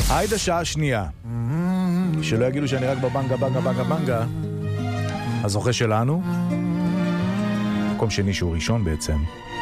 היידה שעה שנייה. שלא יגידו שאני רק בבנגה, בנגה, בנגה, בנגה. הזוכה שלנו, מקום שני שהוא ראשון בעצם.